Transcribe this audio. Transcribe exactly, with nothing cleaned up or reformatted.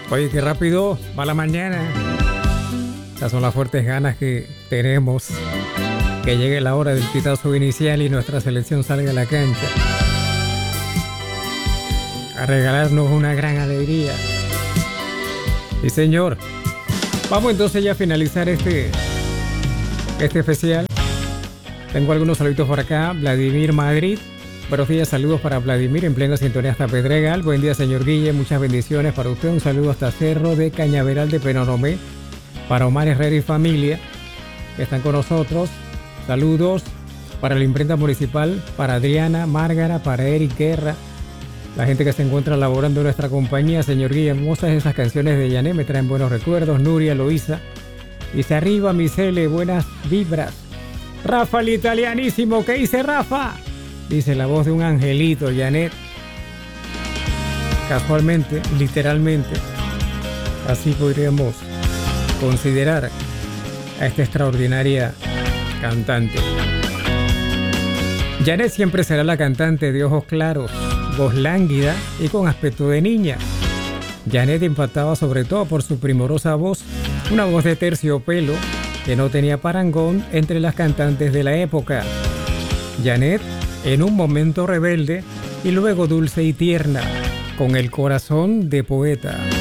Oye, qué rápido va la mañana. Estas son las fuertes ganas que tenemos. Que llegue la hora del pitazo inicial y nuestra selección salga a la cancha a regalarnos una gran alegría. Sí, señor. Vamos entonces ya a finalizar este, este especial. Tengo algunos saluditos por acá. Vladimir Madrid. Buenos días, saludos para Vladimir en plena sintonía hasta Pedregal. Buen día, señor Guille, muchas bendiciones para usted. Un saludo hasta Cerro de Cañaveral de Penonomé. Para Omar Herrera y familia que están con nosotros. Saludos para la imprenta municipal, para Adriana, Márgara, para Eric Guerra. La gente que se encuentra laborando en nuestra compañía. Señor Guille, hermosas esas canciones de Yané, me traen buenos recuerdos. Nuria, Loísa. Dice arriba, Misele, buenas vibras. Rafa, el italianísimo, ¿qué dice Rafa? Dice la voz de un angelito, Janet. Casualmente, literalmente, así podríamos considerar a esta extraordinaria cantante. Janet siempre será la cantante de ojos claros, voz lánguida y con aspecto de niña. Janet impactaba sobre todo por su primorosa voz, una voz de terciopelo que no tenía parangón entre las cantantes de la época. Janet, en un momento rebelde y luego dulce y tierna, con el corazón de poeta.